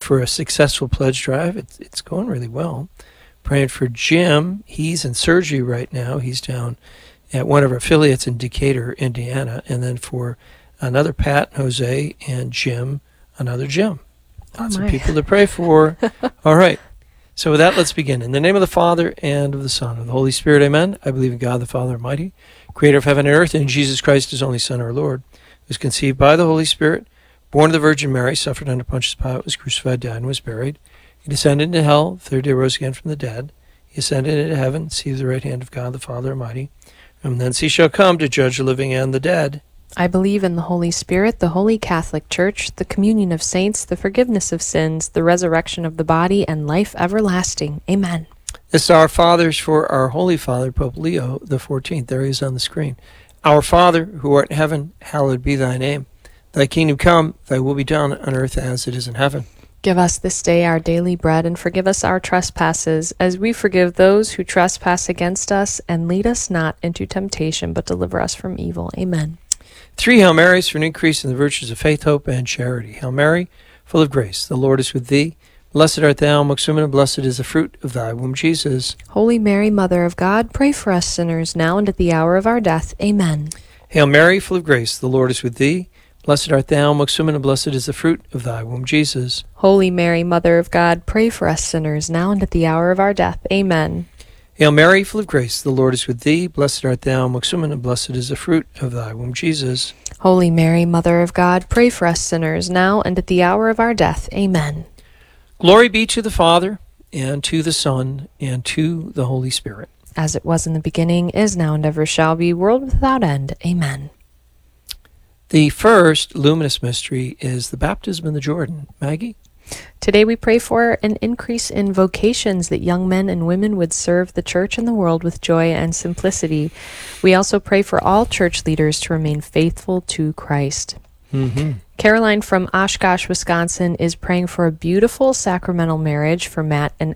for a successful pledge drive. It's going really well. Praying for Jim. He's in surgery right now. He's down at one of our affiliates in Decatur, Indiana. And then for another Pat, Jose, and Jim, another Jim. Lots of people to pray for. All right. So with that, let's begin. In the name of the Father, and of the Son, and of the Holy Spirit, amen. I believe in God the Father Almighty, creator of heaven and earth, and in Jesus Christ, his only Son, our Lord, who was conceived by the Holy Spirit, born of the Virgin Mary, suffered under Pontius Pilate, was crucified, died, and was buried. He descended into hell, third day rose again from the dead. He ascended into heaven, seated at the right hand of God the Father Almighty. And thence he shall come to judge the living and the dead. I believe in the Holy Spirit, the Holy Catholic Church, the communion of saints, the forgiveness of sins, the resurrection of the body, and life everlasting. Amen. This is our fathers for our Holy Father, Pope Leo the 14th. There he is on the screen. Our Father, who art in heaven, hallowed be thy name. Thy kingdom come, thy will be done on earth as it is in heaven. Give us this day our daily bread, and forgive us our trespasses, as we forgive those who trespass against us. And lead us not into temptation, but deliver us from evil. Amen. 3 Hail Marys for an increase in the virtues of faith, hope, and charity. Hail Mary, full of grace, the Lord is with thee. Blessed art thou amongst women, and blessed is the fruit of thy womb, Jesus. Holy Mary, Mother of God, pray for us sinners, now and at the hour of our death. Amen. Hail Mary, full of grace, the Lord is with thee. Blessed art thou amongst women, and blessed is the fruit of thy womb, Jesus. Holy Mary, Mother of God, pray for us sinners, now and at the hour of our death. Amen. Hail Mary, full of grace, the Lord is with thee. Blessed art thou amongst women, and blessed is the fruit of thy womb, Jesus. Holy Mary, Mother of God, pray for us sinners, now and at the hour of our death. Amen. Glory be to the Father, and to the Son, and to the Holy Spirit. As it was in the beginning, is now, and ever shall be, world without end. Amen. The first luminous mystery is the baptism in the Jordan. Maggie? Today we pray for an increase in vocations, that young men and women would serve the church and the world with joy and simplicity. We also pray for all church leaders to remain faithful to Christ. Caroline from Oshkosh, Wisconsin, is praying for a beautiful sacramental marriage for Matt and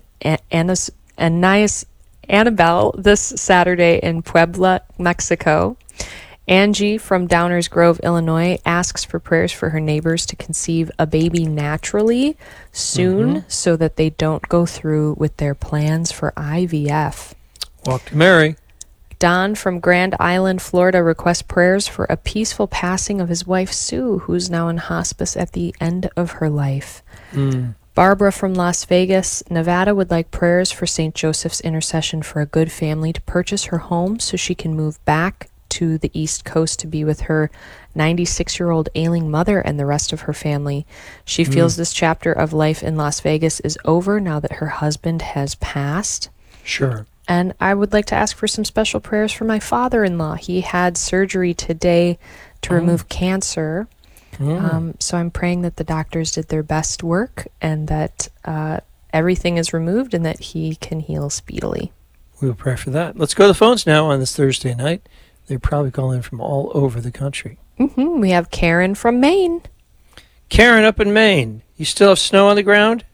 Annabelle this Saturday in Puebla, Mexico. Angie from Downers Grove, Illinois, asks for prayers for her neighbors to conceive a baby naturally soon, so that they don't go through with their plans for IVF. Walk to Mary. Don from Grand Island, Florida, requests prayers for a peaceful passing of his wife, Sue, who's now in hospice at the end of her life. Barbara from Las Vegas, Nevada, would like prayers for St. Joseph's intercession for a good family to purchase her home so she can move back to the East Coast to be with her 96-year-old ailing mother and the rest of her family. She feels this chapter of life in Las Vegas is over now that her husband has passed. Sure. And I would like to ask for some special prayers for my father-in-law. He had surgery today to remove cancer. So I'm praying that the doctors did their best work and that everything is removed and that he can heal speedily. We'll pray for that. Let's go to the phones now on this Thursday night. They're probably calling from all over the country. We have Karen from Maine. Karen up in Maine. You still have snow on the ground?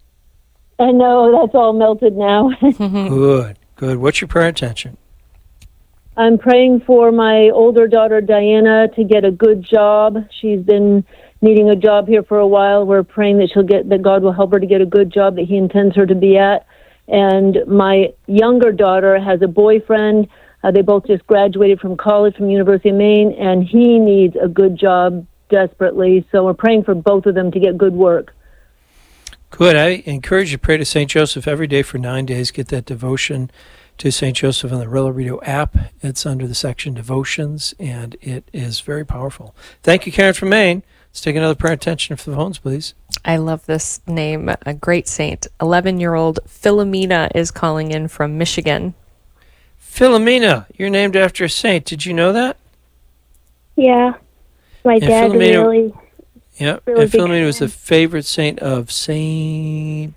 I know, that's all melted now. Good, good. What's your prayer intention? I'm praying for my older daughter, Diana, to get a good job. She's been needing a job here for a while. We're praying that God will help her to get a good job that he intends her to be at. And my younger daughter has a boyfriend. They both just graduated from college from University of Maine, and he needs a good job desperately. So we're praying for both of them to get good work. Good. I encourage you to pray to St. Joseph every day for 9 days. Get that devotion to St. Joseph on the Rilla Rito app. It's under the section Devotions, and it is very powerful. Thank you, Karen from Maine. Let's take another prayer intention for the phones, please. I love this name, a great saint. 11-year-old Philomena is calling in from Michigan. Philomena, you're named after a saint. Did you know that? Yeah. My dad really... Yeah, really and Philomena was the favorite saint of Saint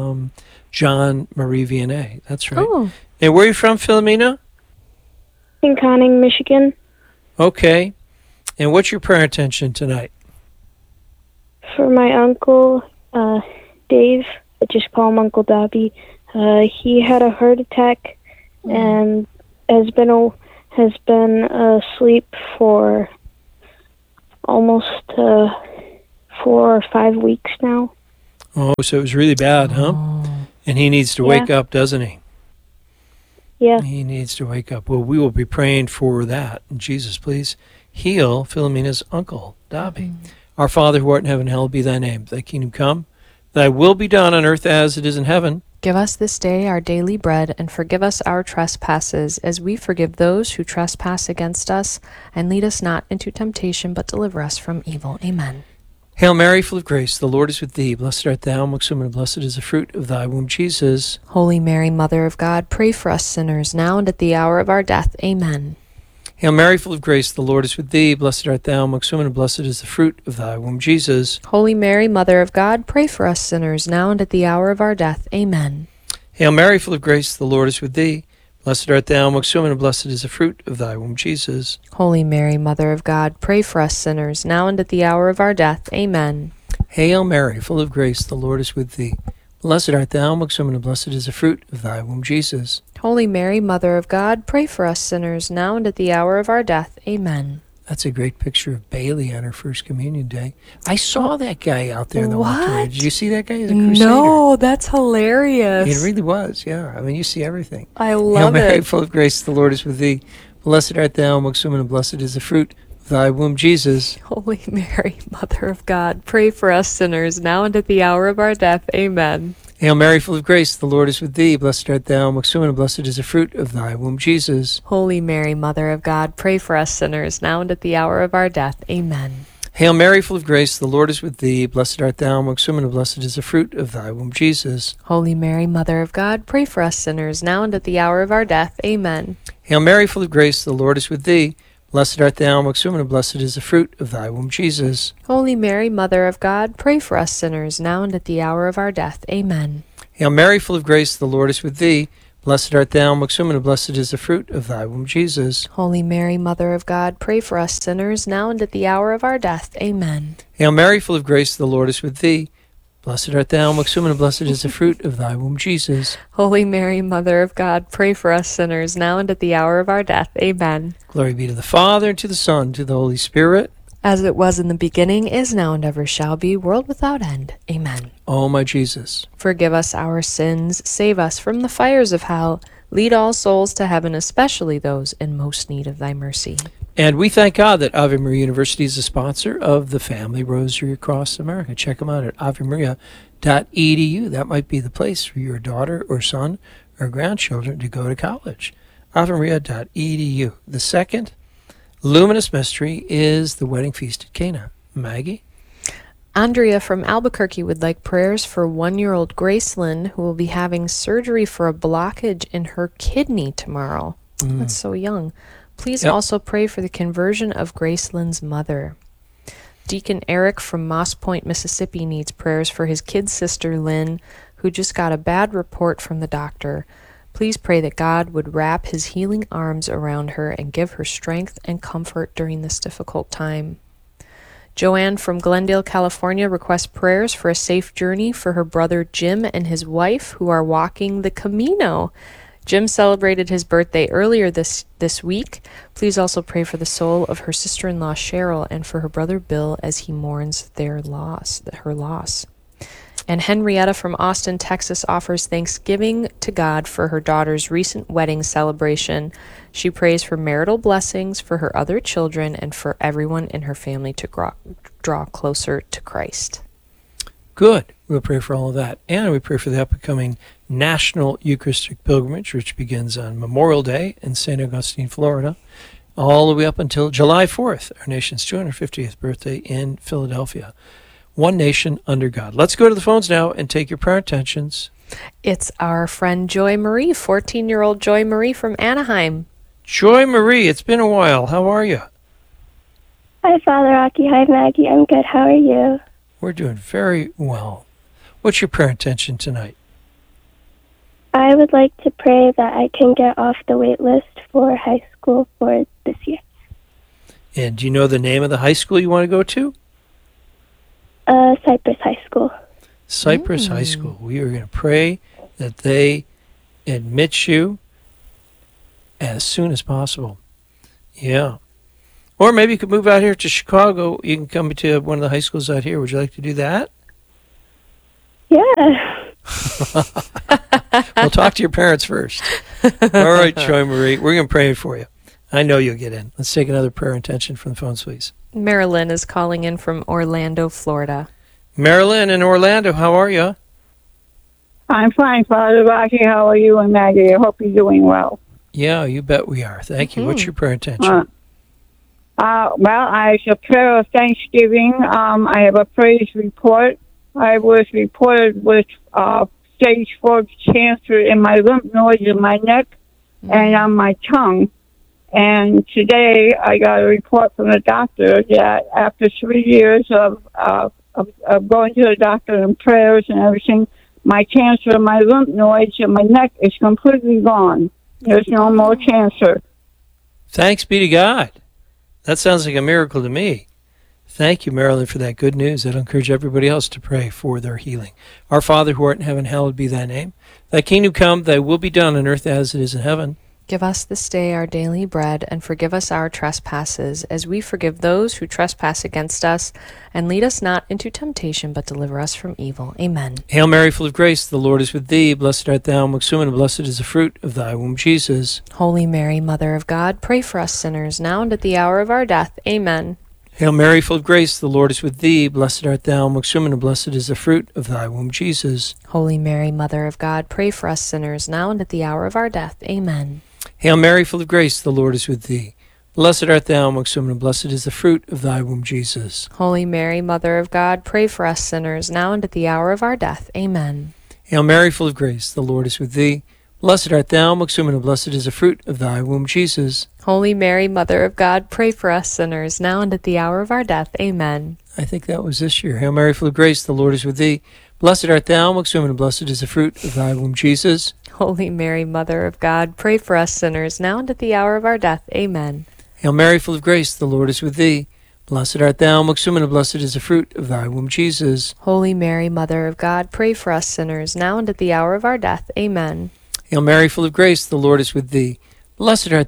John Marie Vianney. That's right. Oh. And where are you from, Philomena? In Conning, Michigan. Okay. And what's your prayer intention tonight? For my uncle, Dave, I just call him Uncle Dobby. He had a heart attack and has been asleep for almost 4 or 5 weeks now. Oh, so it was really bad, huh? Oh. And he needs to Yeah. wake up, doesn't he? Yeah. He needs to wake up. Well, we will be praying for that. And Jesus, please heal Philomena's uncle, Dobby. Our Father who art in heaven, hallowed be thy name. Thy kingdom come. Thy will be done on earth as it is in heaven. Give us this day our daily bread, and forgive us our trespasses, as we forgive those who trespass against us. And lead us not into temptation, but deliver us from evil. Amen. Hail Mary, full of grace, the Lord is with thee. Blessed art thou amongst women, and blessed is the fruit of thy womb, Jesus. Holy Mary, Mother of God, pray for us sinners, now and at the hour of our death. Amen. Hail Mary, full of grace, the Lord is with thee. Blessed art thou amongst women, and blessed is the fruit of thy womb, Jesus. Holy Mary, Mother of God, pray for us sinners, now and at the hour of our death. Amen. Hail Mary, full of grace, the Lord is with thee. Blessed art thou amongst women, and blessed is the fruit of thy womb, Jesus. Holy Mary, Mother of God, pray for us sinners, now and at the hour of our death. Amen. Hail Mary, full of grace, the Lord is with thee. Blessed art thou amongst women, and blessed is the fruit of thy womb, Jesus. Holy Mary, Mother of God, pray for us sinners, now and at the hour of our death. Amen. That's a great picture of Bailey on her first communion day. I saw that guy out there in the What? waterway. Did you see that guy? He's a crusader. No, that's hilarious. It really was, yeah. I mean, you see everything. I Hail love Mary, it. full of grace, the Lord is with thee. Blessed art thou amongst women, and blessed is the fruit of thy womb, Jesus. Holy Mary, Mother of God, pray for us sinners, now and at the hour of our death. Amen. Hail Mary, full of grace, the Lord is with thee. Blessed art thou amongst women, and blessed is the fruit of thy womb, Jesus. Holy Mary, Mother of God, pray for us sinners, now and at the hour of our death. Amen. Hail Mary, full of grace, the Lord is with thee. Blessed art thou amongst women, and blessed is the fruit of thy womb, Jesus. Holy Mary, Mother of God, pray for us sinners, now and at the hour of our death. Amen. Hail Mary, full of grace, the Lord is with thee. Blessed art thou amongst women, and blessed is the fruit of thy womb, Jesus. Holy Mary, Mother of God, pray for us sinners, now and at the hour of our death. Amen. Hail Mary, full of grace, the Lord is with thee. Blessed art thou amongst women, and blessed is the fruit of thy womb, Jesus. Holy Mary, Mother of God, pray for us sinners, now and at the hour of our death. Amen. Hail Mary, full of grace, the Lord is with thee. Blessed art thou amongst women, and blessed is the fruit of thy womb, Jesus. Holy Mary, Mother of God, pray for us sinners, now and at the hour of our death. Amen. Glory be to the Father, and to the Son, and to the Holy Spirit. As it was in the beginning, is now, and ever shall be, world without end. Amen. O my Jesus. Forgive us our sins, save us from the fires of hell, lead all souls to heaven, especially those in most need of thy mercy. And we thank God that Ave Maria University is a sponsor of the Family Rosary across America. Check them out at avemaria.edu. That might be the place for your daughter or son or grandchildren to go to college. avemaria.edu. The second luminous mystery is the wedding feast at Cana. Maggie? Andrea from Albuquerque would like prayers for 1-year-old Gracelyn, who will be having surgery for a blockage in her kidney tomorrow. That's so young. Please Yep. also pray for the conversion of Gracelyn's mother. Deacon Eric from Moss Point, Mississippi needs prayers for his kid sister Lynn, who just got a bad report from the doctor. Please pray that God would wrap his healing arms around her and give her strength and comfort during this difficult time. Joanne from Glendale, California requests prayers for a safe journey for her brother Jim and his wife who are walking the Camino. Jim celebrated his birthday earlier this week. Please also pray for the soul of her sister-in-law Cheryl and for her brother Bill as he mourns her loss. And Henrietta from Austin, Texas offers thanksgiving to God for her daughter's recent wedding celebration. She prays for marital blessings for her other children and for everyone in her family to draw closer to Christ. Good. We'll pray for all of that. And we pray for the upcoming National Eucharistic Pilgrimage, which begins on Memorial Day in St. Augustine, Florida, all the way up until July 4th, our nation's 250th birthday in Philadelphia. One nation under God. Let's go to the phones now and take your prayer intentions. It's our friend Joy Marie, 14-year-old Joy Marie from Anaheim. Joy Marie, it's been a while. How are you? Hi, Father Rocky. Hi, Maggie. I'm good. How are you? We're doing very well. What's your prayer intention tonight? I would like to pray that I can get off the wait list for high school for this year. And do you know the name of the high school you want to go to? Cypress High School. Cypress High School. We are going to pray that they admit you as soon as possible. Yeah. Or maybe you could move out here to Chicago. You can come to one of the high schools out here. Would you like to do that? Yes. Would you like to do that? Or maybe you could move out here to Chicago. You can come to one of the high schools out here. Would you like to do that? Or maybe you could move out here to Chicago. You can come to one of the high schools out here. Would you like to do that? Yeah. Well, talk to your parents first. All right, Joy Marie, we're going to pray for you. I know you'll get in. Let's take another prayer intention from the phones, please. Marilyn is calling in from Orlando, Florida. Marilyn in Orlando, how are you? I'm fine, Father Rocky. How are you and Maggie? I hope you're doing well. Yeah, you bet we are. Thank you. What's your prayer intention? Well, it's a prayer of Thanksgiving. I have a praise report. I was reported with stage 4 cancer in my lymph nodes in my neck and on my tongue. And today I got a report from the doctor that after 3 years of going to the doctor and prayers and everything, my cancer in my lymph nodes in my neck is completely gone. There's no more cancer. Thanks be to God. That sounds like a miracle to me. Thank you, Marilyn, for that good news. I'd encourage everybody else to pray for their healing. Our Father who art in heaven, hallowed be thy name. Thy kingdom come, thy will be done on earth as it is in heaven. Give us this day our daily bread, and forgive us our trespasses, as we forgive those who trespass against us. And lead us not into temptation, but deliver us from evil. Amen. Hail Mary, full of grace, the Lord is with thee. Blessed art thou amongst women, and blessed is the fruit of thy womb, Jesus. Holy Mary, Mother of God, pray for us sinners, now and at the hour of our death. Amen. Hail Mary, full of grace, the Lord is with thee. Blessed art thou amongst women, and blessed is the fruit of thy womb, Jesus. Holy Mary, Mother of God, pray for us sinners, now and at the hour of our death. Amen. Hail Mary, full of grace, the Lord is with thee. Blessed art thou amongst women, and blessed is the fruit of thy womb, Jesus. Holy Mary, Mother of God, pray for us sinners, now and at the hour of our death. Amen. Hail Mary, full of grace, the Lord is with thee. Blessed art thou amongst women, and blessed is the fruit of thy womb, Jesus. Holy Mary, Mother of God, pray for us sinners, now and at the hour of our death. Amen. I think that was this year. Hail Mary, full of grace, the Lord is with thee. Blessed art thou amongst women, and blessed is the fruit of thy womb, Jesus. Holy Mary, Mother of God, pray for us sinners, now and at the hour of our death. Amen. Hail Mary, full of grace, the Lord is with thee. Blessed art thou amongst women, and blessed is the fruit of thy womb, Jesus. Holy Mary, Mother of God, pray for us sinners, now and at the hour of our death. Amen. Hail Mary, full of grace, the Lord is with thee. Blessed art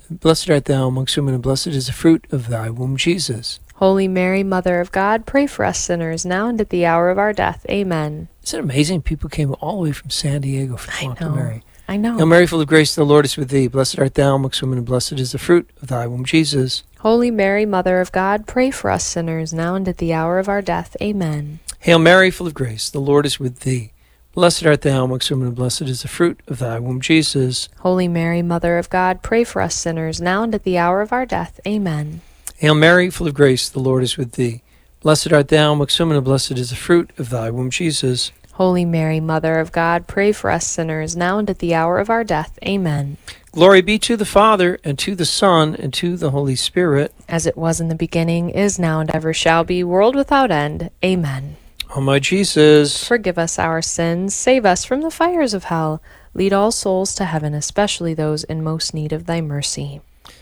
thou amongst women, and blessed is the fruit of thy womb, Jesus. Holy Mary, Mother of God, pray for us sinners, now and at the hour of our death. Amen. Isn't it amazing? People came all the way from San Diego for I Talk to know. Mary. I know. Hail Mary, full of grace, the Lord is with thee. Blessed art thou amongst women, and blessed is the fruit of thy womb, Jesus. Holy Mary, Mother of God, pray for us sinners, now and at the hour of our death. Amen. Hail Mary, full of grace, the Lord is with thee. Blessed art thou amongst women, and blessed is the fruit of thy womb, Jesus. Holy Mary, Mother of God, pray for us sinners, now and at the hour of our death. Amen. Hail Mary, full of grace, the Lord is with thee. Blessed art thou amongst women, and blessed is the fruit of thy womb, Jesus. Holy Mary, Mother of God, pray for us sinners, now and at the hour of our death. Amen. Glory be to the Father, and to the Son, and to the Holy Spirit. As it was in the beginning, is now, and ever shall be, world without end. Amen. O my Jesus, Forgive us our sins, save us from the fires of hell, lead all souls to heaven, especially those in most need of thy mercy.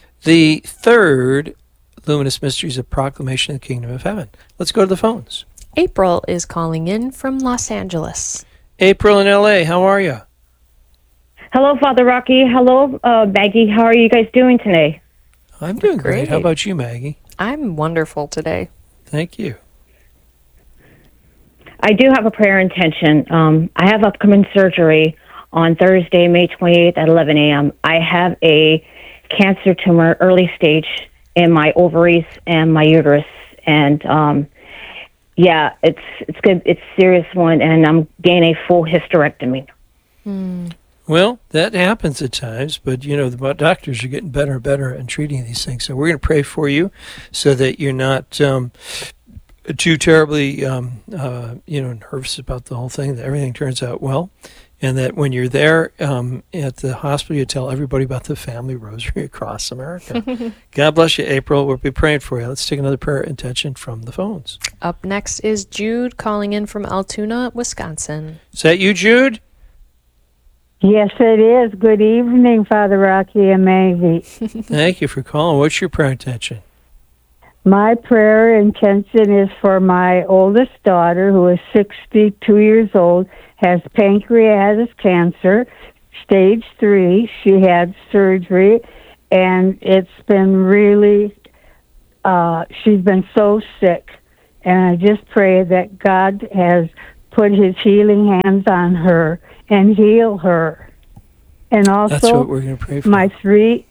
the third luminous mysteries of proclamation of the kingdom of heaven. Let's go to the phones. April is calling in from Los Angeles. April in LA, how are you? Hello, Father Rocky. Hello, Maggie. How are you guys doing today? I'm doing great. Great. How about you, Maggie? I'm wonderful today. Thank you. I do have a prayer intention. I have upcoming surgery on Thursday, May 28th at 11 a.m. I have a cancer tumor, early stage, in my ovaries and my uterus. And, yeah, it's good. It's a serious one, and I'm getting a full hysterectomy. Well, that happens at times, but you know, the doctors are getting better and better at treating these things. So we're going to pray for you so that you're not too terribly, nervous about the whole thing, that everything turns out well. And that when you're there at the hospital, you tell everybody about the family rosary across America. God bless you, April. We'll be praying for you. Let's take another prayer intention from the phones. Up next is Jude calling in from Altoona, Wisconsin. Is that you, Jude? Yes, it is. Good evening, Father Rocky and Maggie. Thank you for calling. What's your prayer intention? My prayer intention is for my oldest daughter, who is 62 years old, has pancreatic cancer, stage 3. She had surgery, and it's been really, she's been so sick. And I just pray that God has put his healing hands on her and heal her. And That's also what we're going to pray for. my three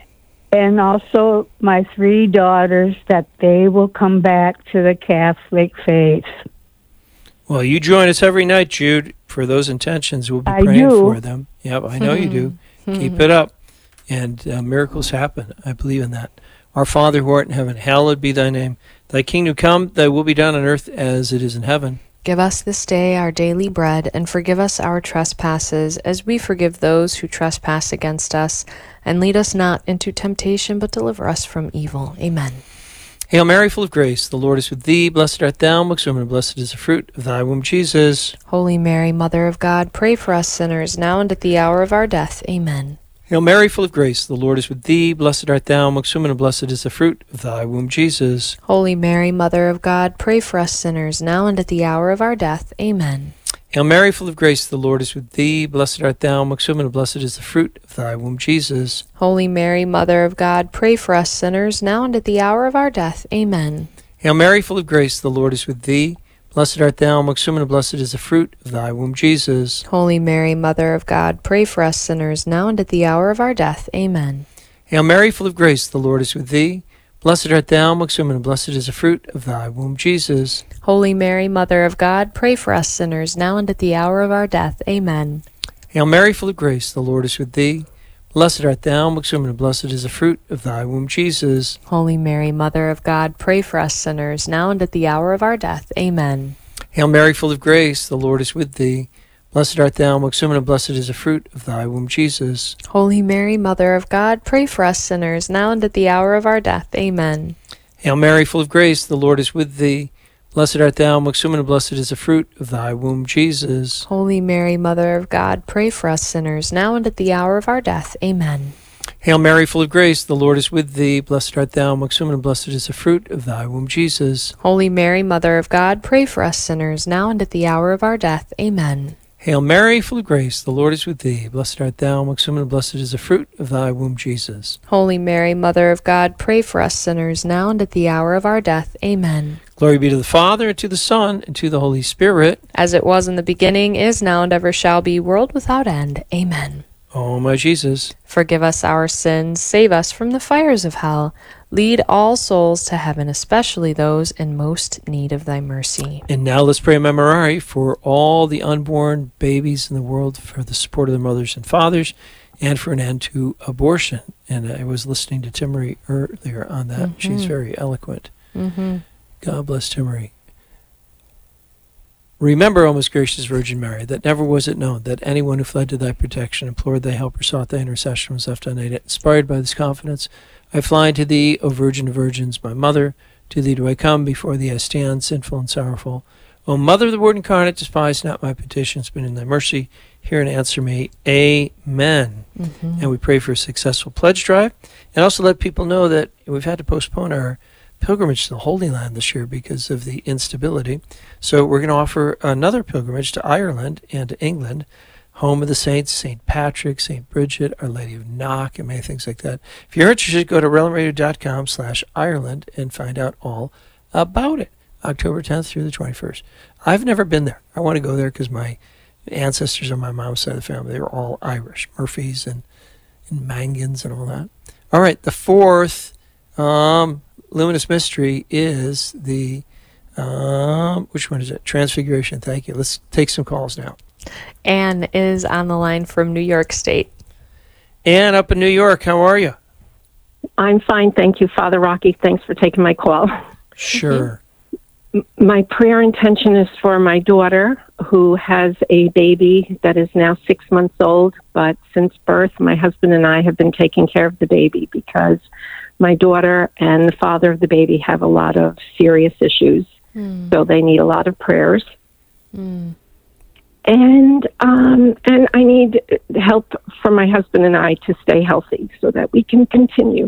daughters, that they will come back to the Catholic faith. Well, you join us every night, Jude, for those intentions. We'll be I praying do. for them. Yep, I know you do. Keep it up. And miracles happen. I believe in that. Our Father who art in heaven, hallowed be thy name. Thy kingdom come, thy will be done on earth as it is in heaven. Give us this day our daily bread, and forgive us our trespasses, as we forgive those who trespass against us. And lead us not into temptation, but deliver us from evil. Amen. Hail Mary, full of grace, the Lord is with thee. Blessed art thou amongst women, and blessed is the fruit of thy womb, Jesus. Holy Mary, Mother of God, pray for us sinners, now and at the hour of our death. Amen. Hail Mary, full of grace, the Lord is with thee. Blessed art thou amongst women, and blessed is the fruit of thy womb, Jesus. Holy Mary, Mother of God, pray for us sinners, now and at the hour of our death. Amen. Hail Mary, full of grace, the Lord is with thee. Blessed art thou amongst women, and blessed is the fruit of thy womb, Jesus. Holy Mary, Mother of God, pray for us sinners, now and at the hour of our death. Amen. Hail Mary, full of grace, the Lord is with thee. Blessed art thou amongst women, and blessed is the fruit of thy womb, Jesus. Holy Mary, Mother of God, pray for us sinners, now and at the hour of our death. Amen. Hail Mary, full of grace, the Lord is with thee. Blessed art thou amongst women, and blessed is the fruit of thy womb, Jesus. Holy Mary, Mother of God, pray for us sinners, now and at the hour of our death. Amen. Hail Mary, full of grace, the Lord is with thee. Blessed art thou amongst women, and blessed is the fruit of thy womb, Jesus. Holy Mary, Mother of God, pray for us sinners, now and at the hour of our death. Amen. Hail Mary, full of grace, the Lord is with thee. Blessed art thou amongst women, and blessed is the fruit of thy womb, Jesus. Holy Mary, Mother of God, pray for us sinners, now and at the hour of our death. Amen. Hail Mary, full of grace, the Lord is with thee. Blessed art thou amongst women, and blessed is the fruit of thy womb, Jesus. Holy Mary, Mother of God, pray for us sinners, now and at the hour of our death. Amen. Hail Mary, full of grace, the Lord is with thee. Blessed art thou amongst women, and blessed is the fruit of thy womb, Jesus. Holy Mary, Mother of God, pray for us sinners, now and at the hour of our death. Amen. Hail Mary, full of grace, the Lord is with thee. Blessed art thou amongst women, and blessed is the fruit of thy womb, Jesus. Holy Mary, Mother of God, pray for us sinners, now and at the hour of our death. Amen. Glory be to the Father, and to the Son, and to the Holy Spirit. As it was in the beginning, is now, and ever shall be, world without end. Amen. O my Jesus, Forgive us our sins, save us from the fires of hell. Lead all souls to heaven, especially those in most need of thy mercy. and now let's pray a memorare for all the unborn babies in the world, for the support of their mothers and fathers, and for an end to abortion. And I was listening to Timmery earlier on that. She's very eloquent. God bless Timmery. Remember, O most gracious Virgin Mary, that never was it known that anyone who fled to thy protection, implored thy help, or sought thy intercession was left unaided. Inspired by this confidence, I fly to thee, O Virgin of Virgins, my Mother. To thee do I come, before thee I stand, sinful and sorrowful. O Mother of the Word incarnate, despise not my petitions, but in thy mercy hear and answer me. Amen. And we pray for a successful pledge drive, and also let people know that we've had to postpone our pilgrimage to the Holy Land this year because of the instability. So we're going to offer another pilgrimage to Ireland and to England, home of the saints, St. Patrick, St. Bridget, Our Lady of Knock, and many things like that. If you're interested, go to relentradio.com/Ireland and find out all about it. October 10th through the 21st. I've never been there. I want to go there because my ancestors on my mom's side of the family, they were all Irish, Murphys and Mangans and all that. All right, the fourth luminous mystery is the, which one is it? Transfiguration. Thank you. Let's take some calls now. Anne is on the line from New York State. Anne, up in New York, how are you? I'm fine, thank you, Father Rocky. Thanks for taking my call. Sure. My prayer intention is for my daughter, who has a baby that is now 6 months old, but since birth, my husband and I have been taking care of the baby because my daughter and the father of the baby have a lot of serious issues, so they need a lot of prayers. And I need help from my husband and I to stay healthy so that we can continue.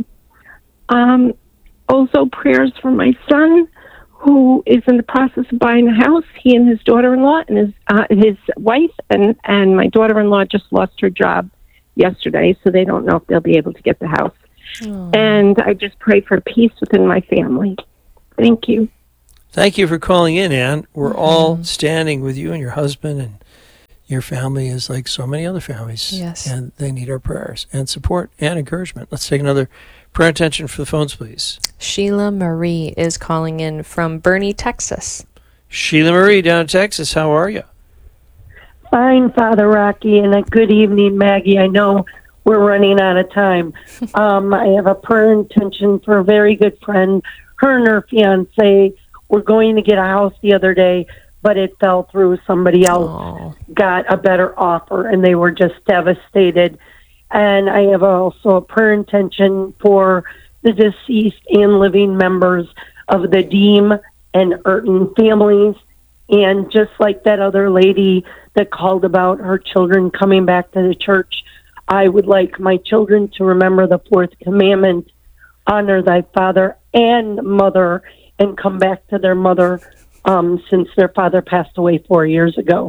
Also, prayers for my son, who is in the process of buying a house. He and his daughter-in-law and his wife and my daughter-in-law just lost her job yesterday, so they don't know if they'll be able to get the house. And I just pray for peace within my family. Thank you. Thank you for calling in, Ann. We're all standing with you and your husband, and your family is like so many other families. Yes. And they need our prayers and support and encouragement. Let's take another prayer intention for the phones, please. Sheila Marie is calling in from Bernie, Texas. Sheila Marie down in Texas, how are you? Fine, Father Rocky, and a good evening, Maggie. I know we're running out of time. I have a prayer intention for a very good friend. Her and her fiance were going to get a house the other day, but it fell through. Somebody else got a better offer, and they were just devastated. And I have also a prayer intention for the deceased and living members of the Deem and Urton families. And just like that other lady that called about her children coming back to the church, I would like my children to remember the fourth commandment, honor thy father and mother, and come back to their mother since their father passed away 4 years ago.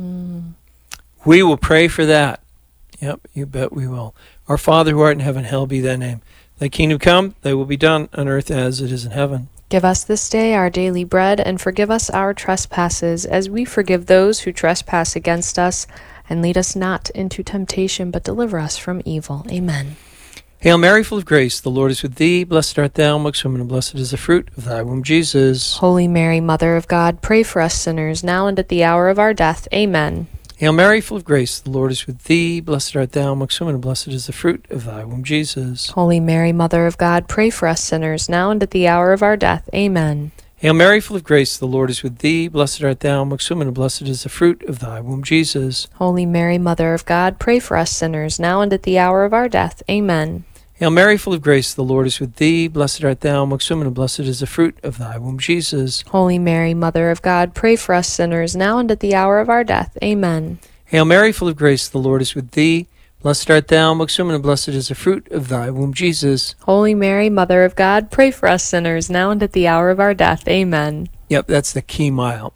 We will pray for that. Yep, you bet we will. Our Father who art in heaven, hallowed be thy name. Thy kingdom come, thy will be done on earth as it is in heaven. Give us this day our daily bread, and forgive us our trespasses, as we forgive those who trespass against us. And lead us not into temptation, but deliver us from evil. Amen. Hail Mary, full of grace, the Lord is with thee. Blessed art thou amongst women, and blessed is the fruit of thy womb, Jesus. Holy Mary, Mother of God, pray for us sinners, now and at the hour of our death. Amen. Hail Mary, full of grace, the Lord is with thee. Blessed art thou amongst women, and blessed is the fruit of thy womb, Jesus. Holy Mary, Mother of God, pray for us sinners, now and at the hour of our death. Amen. Hail Mary, full of grace, the Lord is with thee. Blessed art thou amongst women, and blessed is the fruit of thy womb, Jesus. Holy Mary, Mother of God, pray for us sinners, now and at the hour of our death. Amen. Hail Mary, full of grace, the Lord is with thee. Blessed art thou amongst women, and blessed is the fruit of thy womb, Jesus. Holy Mary, Mother of God, pray for us sinners, now and at the hour of our death. Amen. Hail Mary, full of grace, the Lord is with thee. Blessed art thou amongst women, and blessed is the fruit of thy womb, Jesus. Holy Mary, Mother of God, pray for us sinners, now and at the hour of our death. Amen. Yep, that's the key mile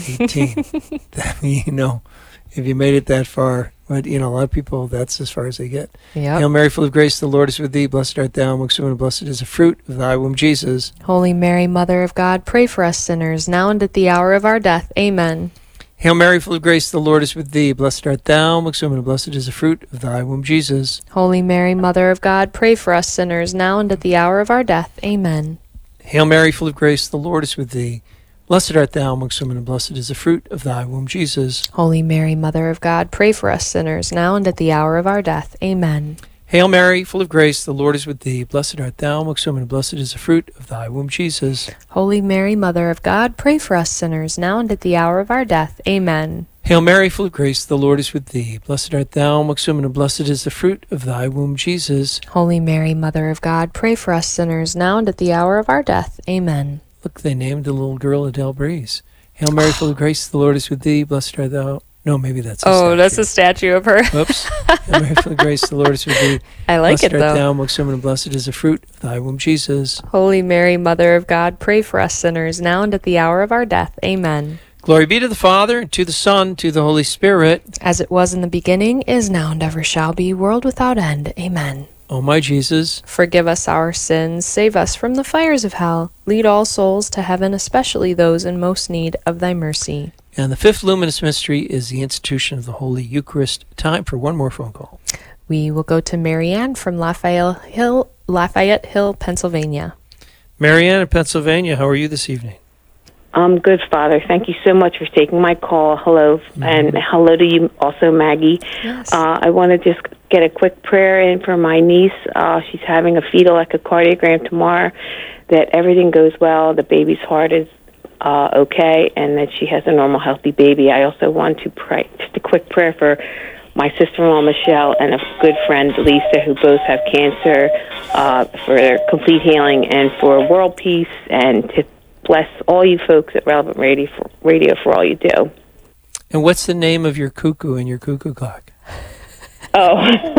18. You know, if you made it that far, but, you know, a lot of people, that's as far as they get. Yep. Hail Mary, full of grace, the Lord is with thee. Blessed art thou amongst women, and blessed is the fruit of thy womb, Jesus. Holy Mary, Mother of God, pray for us sinners, now and at the hour of our death. Amen. Hail Mary, full of grace, the Lord is with thee. Blessed art thou amongst women, and blessed is the fruit of thy womb, Jesus. Holy Mary, Mother of God, pray for us sinners, now and at the hour of our death. Amen. Hail Mary, full of grace, the Lord is with thee. Blessed art thou amongst women, and blessed is the fruit of thy womb, Jesus. Holy Mary, Mother of God, pray for us sinners, now and at the hour of our death. Amen. Hail Mary, full of grace, the Lord is with thee. Blessed art thou amongst women, and blessed is the fruit of thy womb, Jesus. Holy Mary, Mother of God, pray for us sinners, now and at the hour of our death. Amen. Hail Mary, full of grace, the Lord is with thee. Blessed art thou amongst women, and blessed is the fruit of thy womb, Jesus. Holy Mary, Mother of God, pray for us sinners, now and at the hour of our death. Amen. Look, they named the little girl Adele Breeze. Hail Mary, full of grace, the Lord is with thee. Blessed art thou. No, maybe that's a statue. That's a statue of her. Whoops. Hail Mary, full of grace, the Lord is with thee. I like Blessed it, art though. thou amongst women, and blessed is the fruit of thy womb, Jesus. Holy Mary, Mother of God, pray for us sinners, now and at the hour of our death. Amen. Glory be to the Father, and to the Son, and to the Holy Spirit. As it was in the beginning, is now, and ever shall be, world without end. Amen. O my Jesus, forgive us our sins, save us from the fires of hell, lead all souls to heaven, especially those in most need of thy mercy. And the fifth luminous mystery is the institution of the Holy Eucharist. Time for one more phone call. We will go to Marianne from Lafayette Hill, Pennsylvania. Marianne in Pennsylvania, how are you this evening? I'm good, Father. Thank you so much for taking my call. Hello, and hello to you also, Maggie. Yes. I want to just get a quick prayer in for my niece. She's having a fetal echocardiogram tomorrow, that everything goes well, the baby's heart is okay, and that she has a normal, healthy baby. I also want to pray, just a quick prayer for my sister-in-law, Michelle, and a good friend, Lisa, who both have cancer, for their complete healing and for world peace, and to bless all you folks at Relevant Radio for all you do. And what's the name of your cuckoo and your cuckoo clock? Oh,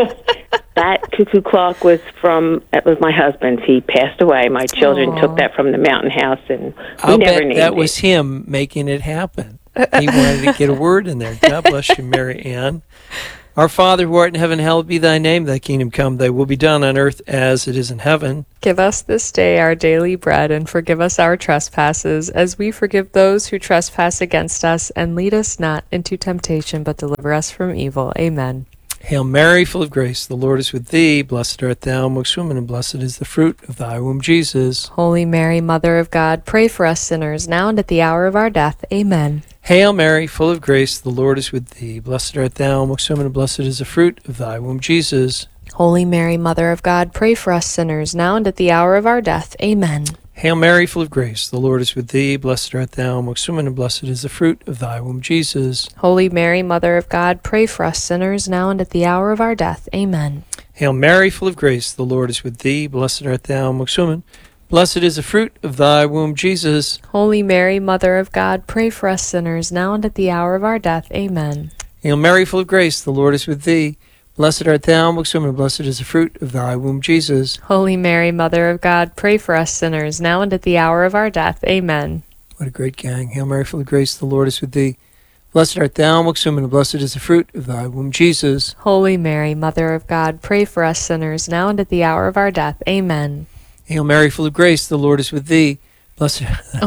that cuckoo clock was my husband's. He passed away. My children took that from the mountain house, and we never named it. That was him making it happen. He wanted to get a word in there. God bless you, Mary Ann. Our Father who art in heaven, hallowed be thy name. Thy kingdom come, thy will be done on earth as it is in heaven. Give us this day our daily bread, and forgive us our trespasses, as we forgive those who trespass against us. And lead us not into temptation, but deliver us from evil. Amen. Hail Mary, full of grace, the Lord is with thee. Blessed art thou amongst women, and blessed is the fruit of thy womb, Jesus. Holy Mary, Mother of God, pray for us sinners, now and at the hour of our death. Amen. Hail Mary, full of grace, the Lord is with thee. Blessed art thou amongst women, and blessed is the fruit of thy womb, Jesus. Holy Mary, Mother of God, pray for us sinners, now and at the hour of our death. Amen. Hail Mary, full of grace, the Lord is with thee. Blessed art thou amongst women, and blessed is the fruit of thy womb, Jesus. Holy Mary, Mother of God, pray for us sinners, now and at the hour of our death. Amen. Hail Mary, full of grace, the Lord is with thee. Blessed art thou amongst women, blessed is the fruit of thy womb, Jesus. Holy Mary, Mother of God, pray for us sinners, now and at the hour of our death. Amen. Hail Mary, full of grace, the Lord is with thee. Blessed art thou amongst women, and blessed is the fruit of thy womb, Jesus. Holy Mary, Mother of God, pray for us sinners, now and at the hour of our death. Amen. What a great gang. Hail Mary, full of grace, the Lord is with thee. Blessed art thou amongst women, and blessed is the fruit of thy womb, Jesus. Holy Mary, Mother of God, pray for us sinners, now and at the hour of our death. Amen. Hail Mary, full of grace, the Lord is with thee. Blessed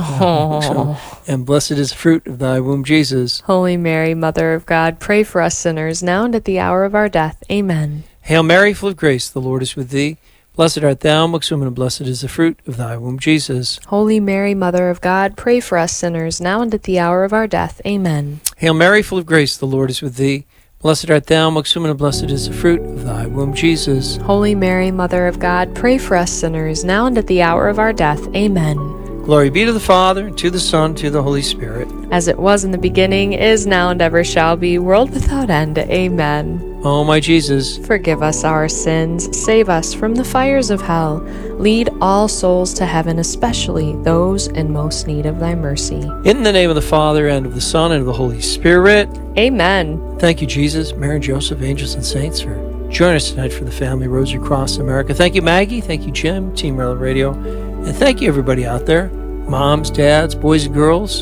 and blessed is the fruit of thy womb, Jesus. Holy Mary, Mother of God, pray for us sinners, now and at the hour of our death. Amen. Hail Mary, full of grace, the Lord is with thee. Blessed art thou amongst women, and blessed is the fruit of thy womb, Jesus. Holy Mary, Mother of God, pray for us sinners, now and at the hour of our death. Amen. Hail Mary, full of grace, the Lord is with thee. Blessed art thou amongst women, and blessed is the fruit of thy womb, Jesus. Holy Mary, Mother of God, pray for us sinners, now and at the hour of our death. Amen. Glory be to the Father, and to the Son, and to the Holy Spirit. As it was in the beginning, is now, and ever shall be, world without end. Amen. O my Jesus, forgive us our sins, save us from the fires of hell, lead all souls to heaven, especially those in most need of thy mercy. In the name of the Father, and of the Son, and of the Holy Spirit. Amen. Thank you, Jesus, Mary and Joseph, angels and saints, for joining us tonight for the Family Rosary Across America. Thank you, Maggie. Thank you, Jim, Team Relevant Radio. And thank you, everybody out there. Moms, dads, boys and girls,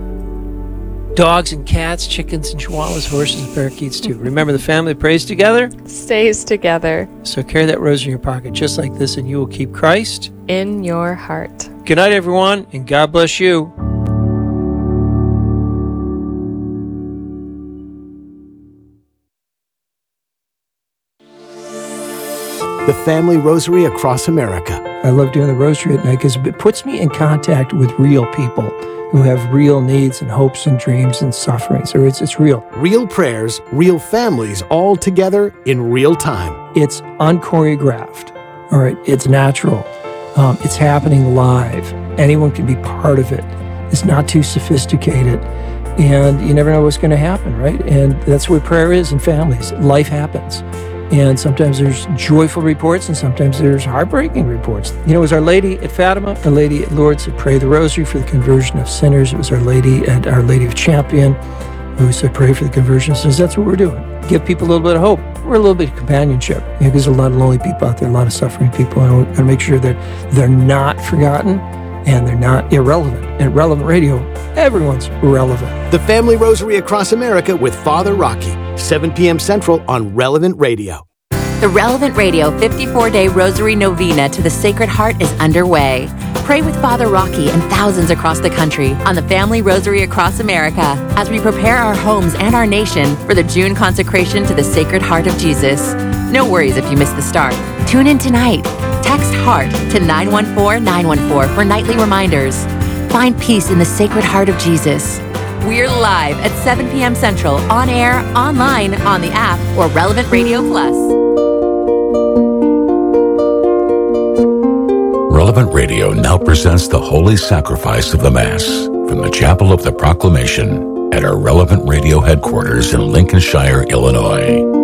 dogs and cats, chickens and chihuahuas, horses and parakeets too. Remember, the family that prays together stays together. So carry that rosary in your pocket just like this, and you will keep Christ in your heart. Good night, everyone, and God bless you. The Family Rosary Across America. I love doing the rosary at night because it puts me in contact with real people who have real needs and hopes and dreams and sufferings. Or it's real. Real prayers, real families, all together in real time. It's unchoreographed. All right, it's natural. It's happening live. Anyone can be part of it. It's not too sophisticated. And you never know what's going to happen, right? And that's what prayer is in families. Life happens. And sometimes there's joyful reports, and sometimes there's heartbreaking reports. You know, it was Our Lady at Fatima, Our Lady at Lourdes that prayed the rosary for the conversion of sinners. It was Our Lady at Our Lady of Champion who said pray for the conversion of sinners. That's what we're doing. Give people a little bit of hope. We're a little bit of companionship. Because there's a lot of lonely people out there, a lot of suffering people. I want to make sure that they're not forgotten and they're not irrelevant. At Relevant Radio, everyone's relevant. The Family Rosary Across America with Father Rocky, 7 p.m. Central on Relevant Radio. The Relevant Radio 54-Day Rosary Novena to the Sacred Heart is underway. Pray with Father Rocky and thousands across the country on the Family Rosary Across America as we prepare our homes and our nation for the June consecration to the Sacred Heart of Jesus. No worries if you miss the start. Tune in tonight. Text HEART to 914-914 for nightly reminders. Find peace in the Sacred Heart of Jesus. We're live at 7 p.m. Central, on air, online, on the app, or Relevant Radio Plus. Relevant Radio now presents the Holy Sacrifice of the Mass from the Chapel of the Proclamation at our Relevant Radio headquarters in Lincolnshire, Illinois.